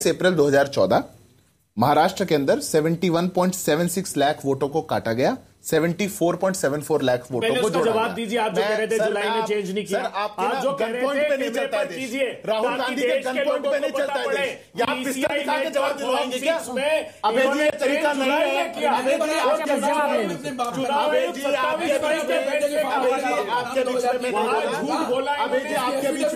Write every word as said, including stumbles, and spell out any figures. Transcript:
अप्रैल दो हज़ार चौदह महाराष्ट्र के अंदर इकहत्तर पॉइंट सात छह लाख वोटों को काटा गया, चौहत्तर पॉइंट सात चार लाख वोटों को जोड़ा जवाब दीजिए। आप जो कह रहे थे जुलाई में चेंज नहीं किया, आप जो कह रहे थे नहीं चलता है, राहुल गांधी के गन पॉइंट पे नहीं चलता है। यहाँ पिस्टल दिखा के जवाब दिलवाएंगे क्या? अबे जी ये तरीका नहीं है। अबे जी आपके बीच में, अबे जी आपके बीच में, अबे जी आपके बीच में, अबे जी आपके बीच